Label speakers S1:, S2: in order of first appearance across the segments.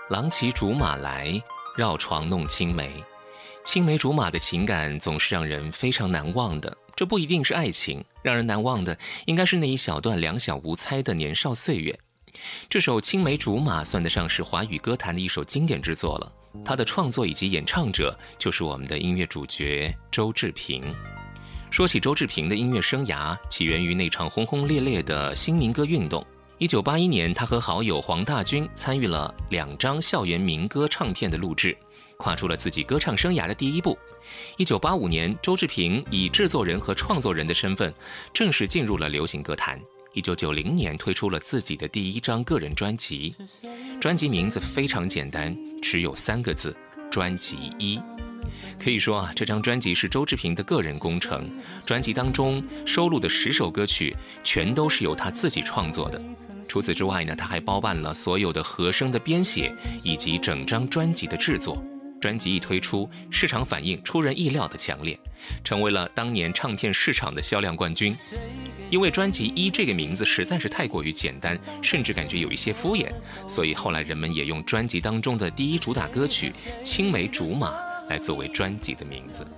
S1: 郎骑竹马来，绕床弄青梅。青梅竹马的情感总是让人非常难忘的，这不一定是爱情，让人难忘的应该是那一小段两小无猜的年少岁月。这首《青梅竹马》算得上是华语歌坛的一首经典之作了，它的创作以及演唱者就是我们的音乐主角周志平。说起周志平的音乐生涯，起源于那场轰轰烈烈的新民歌运动。1981年，他和好友黄大军参与了2张校园民歌唱片的录制，跨出了自己歌唱生涯的第一步。1985年，周志平以制作人和创作人的身份正式进入了流行歌坛。1990年推出了自己的第1张个人专辑，专辑名字非常简单，只有3个字：专辑1。可以说啊，这张专辑是周志平的个人工程，专辑当中收录的10首歌曲全都是由他自己创作的。除此之外呢，他还包办了所有的和声的编写以及整张专辑的制作。专辑一推出，市场反应出人意料的强烈，成为了当年唱片市场的销量冠军。因为专辑1这个名字实在是太过于简单，甚至感觉有一些敷衍，所以后来人们也用专辑当中的第1主打歌曲《青梅竹马》来作为专辑的名字。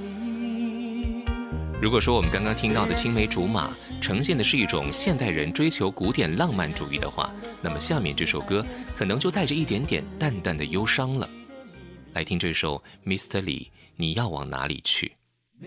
S1: 如果说我们刚刚听到的《青梅竹马》呈现的是一种现代人追求古典浪漫主义的话，那么下面这首歌可能就带着一点点淡淡的忧伤了。来听这首 Mr. Lee， 你要往哪里去？